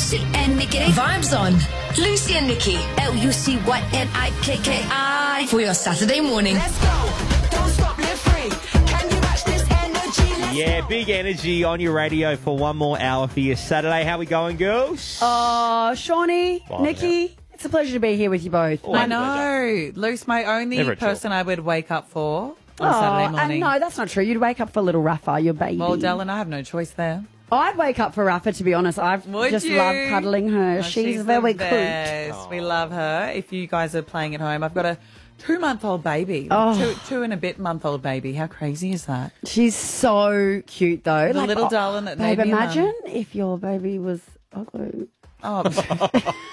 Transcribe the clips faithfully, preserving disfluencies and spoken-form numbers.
Lucy and Nikki. Vibes on. Lucy and Nikki. L U C Y N I K K I. For your Saturday morning. Let's go. Don't stop, live free. Can you match this energy? Let's Yeah, go. big energy on your radio for one more hour for your Saturday. How we going, girls? Oh, Shawnee, Wow, Nikki, it's a pleasure to be here with you both. Oh, I pleasure. know. Luce, my only Never a chill. person I would wake up for on Oh, Saturday and morning. no, that's not true. You'd wake up for little Rafa, your baby. Well, Dylan, I have no choice there. I'd wake up for Rafa, to be honest. I Would just you? love cuddling her. Oh, she's, the very cute. best. We love her. If you guys are playing at home, I've got a two-month-old baby. Oh. Two, two and a bit month-old baby. How crazy is that? She's so cute, though. The little oh, darling that babe, made me a mum. imagine if your baby was ugly. Oh.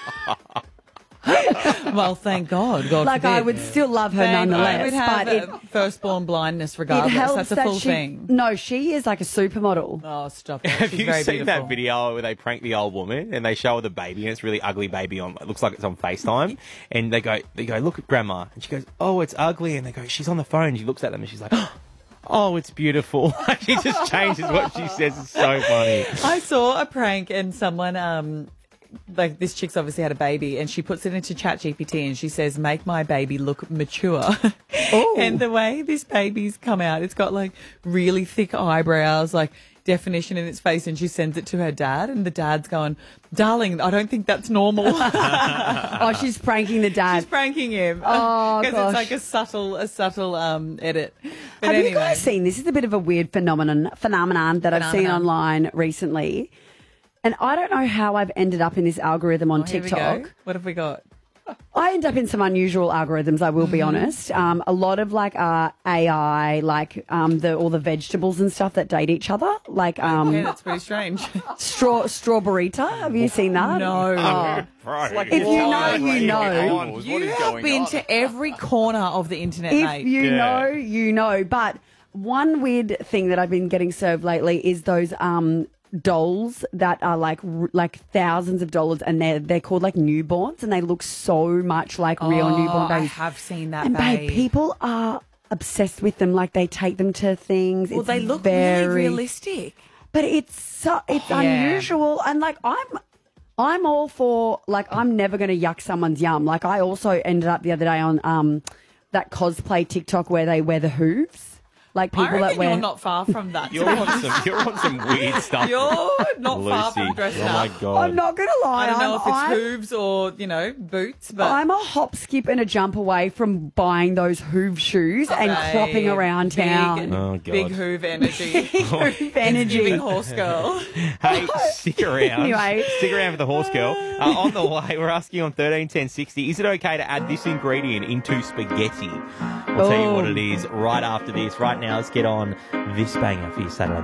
Well, thank God. God Like, I forbid. would still love her Thank God. nonetheless. I would have but it, uh, firstborn blindness it regardless. helps That's a that full she, thing. No, she is like a supermodel. Oh, stop it. Have She's you very seen beautiful. that video where they prank the old woman and they show her the baby and it's a really ugly baby on? It looks like it's on FaceTime, and they go, they go, look at grandma, and she goes, oh, it's ugly, and they go, she's on the phone. She looks at them and she's like, oh, it's beautiful. She just changes what she says. It's so funny. I saw a prank and someone, um, like this chick's obviously had a baby and she puts it into ChatGPT and she says, make my baby look mature. Ooh. And the way this baby's come out, it's got like really thick eyebrows, like definition in its face, and she sends it to her dad and the dad's going, darling, I don't think that's normal. Oh, she's pranking the dad. She's pranking him. Oh, Because gosh. it's like a subtle, a subtle um, edit. But Have anyway. you guys seen this? Is a bit of a weird phenomenon phenomenon that I've seen Phenomenon. online recently, and I don't know how I've ended up in this algorithm on Oh, here we TikTok. go. What have we got? I end up in some unusual algorithms, I will be Mm-hmm. honest. Um, a lot of like uh, A I, like um, the all the vegetables and stuff that date each other, like um, Yeah, that's pretty strange. straw strawberryta. Have you seen that? No. Oh. Bro. If you know, you know. You have been to every corner of the internet, If mate. you Yeah. know, you know. But one weird thing that I've been getting served lately is those um, dolls that are like r- like thousands of dollars, and they're they're called like newborns, and they look so much like real Oh, newborn I babies. have seen that, And babe, babe. people are obsessed with them. Like they take them to things. Well, It's they look very really realistic. but it's so it's Yeah. unusual, and like I'm I'm all for, like, I'm never going to yuck someone's yum. Like I also ended up the other day on um that cosplay TikTok where they wear the hooves. Like people I reckon that wear you're not far from that. You're on some, you're on some weird stuff. You're not far Lucy. from dressing Oh my up. God. I'm not going to lie. I don't know I'm, if it's I'm, hooves or, you know, boots, but I'm a hop, skip, and a jump away from buying those hoove shoes and Babe, cropping around big, town. Oh, God. Big hoove energy. Hoof energy. Giving horse girl. Hey, stick around. Anyway. Stick around for the horse girl. Uh, on the way, we're asking on thirteen ten sixty, is it okay to add this ingredient into spaghetti? We'll tell you what it is right after this. Right now, let's get on this banger for your Saturday.